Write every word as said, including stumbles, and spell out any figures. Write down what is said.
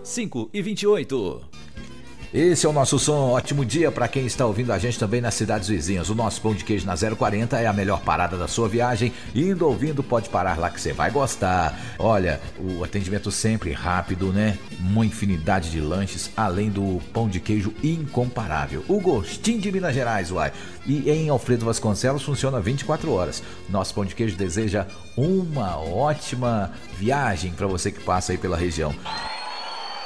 cinco e vinte e oito. Esse é o nosso som. Ótimo dia para quem está ouvindo a gente também nas cidades vizinhas. O nosso pão de queijo na zero quarenta é a melhor parada da sua viagem. Indo ouvindo, pode parar lá que você vai gostar. Olha, o atendimento sempre rápido, né? Uma infinidade de lanches, além do pão de queijo incomparável. O gostinho de Minas Gerais, uai. E em Alfredo Vasconcelos funciona vinte e quatro horas. Nosso pão de queijo deseja uma ótima viagem para você que passa aí pela região.